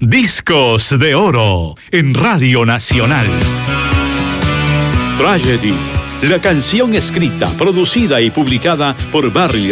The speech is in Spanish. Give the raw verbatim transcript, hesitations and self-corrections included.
Discos de Oro en Radio Nacional. Tragedy, la canción escrita, producida y publicada por Barry